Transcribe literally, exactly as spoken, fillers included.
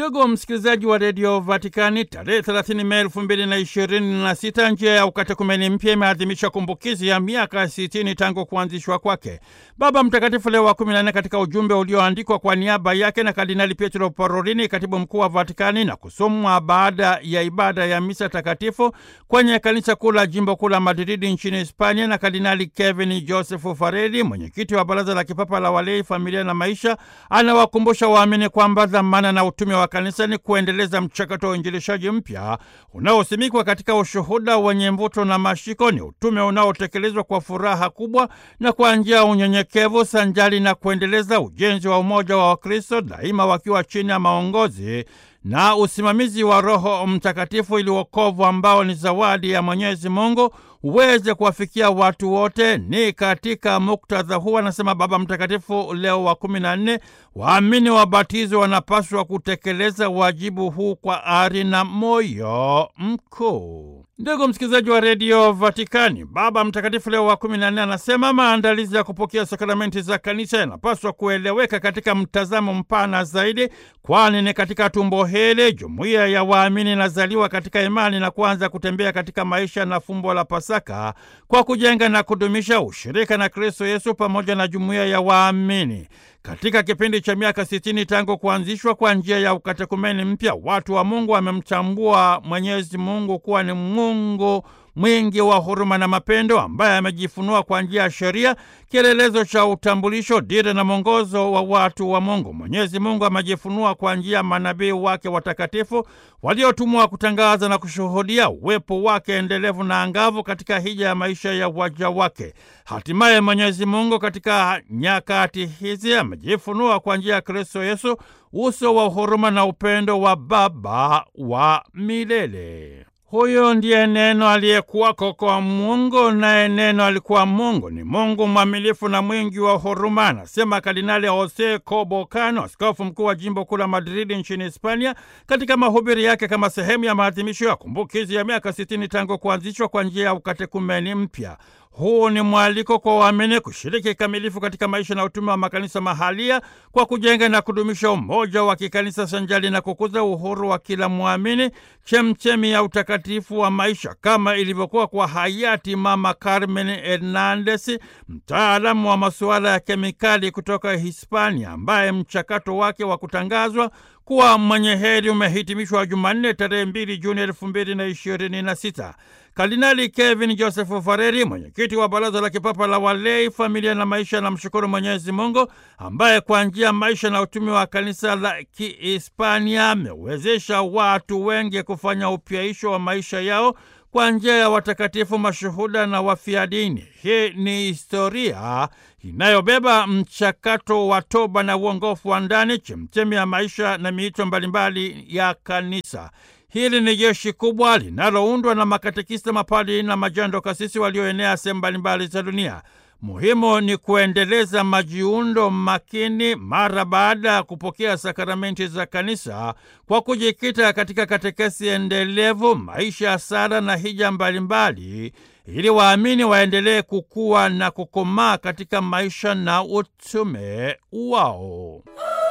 Ndugu msikilizaji wa redio Vatikani, tarehe thelathini Mei elfu mbili na ishirini na sita njia ya ukatekumeni mpya imeadhimisha kumbukizi ya miaka sitini tangu kuanzishwa kwake. Baba Mtakatifu Leo wa kumi na nne katika ujumbe ulioandikwa kwa niaba yake na Kardinali Pietro Parolin, katibu mkuu wa Vatikani, na kusomwa baada ya ibada ya misa takatifu kwenye kanisa kuu la jimbo kuu la Madrid nchini Hispania na Kardinali Kevin Joseph Farrelly, mwenyekiti wa Baraza la Kipapa la Walei, Familia na Maisha, anawakumbusha waamini kwamba dhamana na utume wa kanisa ni kuendeleza mchakato wa uinjilishaji mpya unaosimikwa katika ushuhuda wenye mvuto na mashiko. Ni utume unaotekelezwa kwa furaha kubwa na kwa njia ya unyenyekevu, sanjali na kuendeleza ujenzi wa umoja wa Wakristo, daima wakiwa chini ya maongozi na usimamizi wa Roho Mtakatifu, ili wokovu ambao ni zawadi ya Mwenyezi Mungu uweze kuwafikia watu wote. Ni katika muktadha huu, anasema Baba Mtakatifu Leo wa kumi na nne, waamini wabatizo wanapaswa kutekeleza wajibu huu kwa ari na moyo mkuu. Ndugu msikilizaji wa redio Vatikani, Baba Mtakatifu Leo wa kumi na nne anasema maandalizi ya kupokea sakramenti za kanisa yanapaswa kueleweka katika mtazamo mpana zaidi, kwani ni katika tumbo hili jumuiya ya waamini inazaliwa katika imani na kuanza kutembea katika maisha na fumbo la Pasaka kwa kujenga na kudumisha ushirika na Kristo Yesu pamoja na jumuiya ya waamini. Katika kipindi cha miaka sitini tangu kuanzishwa kwa njia ya ukatekumeni mpya, watu wa Mungu wamemtambua Mwenyezi Mungu kuwa ni Mungu mwingi wa huruma na mapendo, ambaye amejifunua kwa njia ya sheria, kielelezo cha utambulisho, dira na mwongozo wa watu wa Mungu. Mwenyezi Mungu amejifunua kwa njia ya manabii wake watakatifu waliotumwa kutangaza na kushuhudia uwepo wake endelevu na angavu katika hija ya maisha ya waja wake. Hatimaye Mwenyezi Mungu katika nyakati hizi amejifunua kwa njia ya Kristo Yesu, uso wa huruma na upendo wa Baba wa milele. Huyo ndiye Neno aliyekuwako kwa Mungu, naye Neno alikuwa Mungu. Ni Mungu mwaminifu na mwingi wa huruma, anasema Kardinali Jose Cobocano, askofu mkuu wa jimbo kuu la Madrid nchini Hispania, katika mahubiri yake kama sehemu ya maadhimisho ya kumbukizi ya miaka sitini tangu kuanzishwa kwa njia ya ukatekumeni mpya. Huu ni mwaliko kwa waamini kushiriki kikamilifu katika maisha na utume wa makanisa mahalia kwa kujenga na kudumisha umoja wa kikanisa sanjali na kukuza uhuru wa kila mwamini, chemchemi ya utakatifu wa maisha, kama ilivyokuwa kwa hayati Mama Carmen Hernandez, mtaalamu wa masuala ya kemikali kutoka Hispania, ambaye mchakato wake wa kutangazwa kuwa mwenye heri umehitimishwa Jumanne tarehe mbili Juni elfu mbili na ishirini na sita. Kardinali Kevin Joseph Farrelly, mwenyekiti wa Baraza la Kipapa la Walei, Familia na Maisha, na mshukuru Mwenyezi Mungu ambaye kwa njia maisha na utumi wa kanisa la Kihispania amewezesha watu wengi kufanya upyaisho wa maisha yao kwa njia ya watakatifu, mashuhuda na wafia dini. Hii ni historia inayobeba mchakato wa toba na uongofu wa ndani, chemchemi ya maisha na miito mbalimbali ya kanisa. Hili ni jeshi kubwa linaloundwa na makatekista, mapadi na majando kasisi walioenea sehemu mbalimbali za dunia. Muhimu ni kuendeleza majiundo makini mara baada ya kupokea sakramenti za kanisa kwa kujikita katika katekesi endelevu, maisha ya sala na hija mbalimbali, ili waamini waendelee kukua na kukomaa katika maisha na utume wao.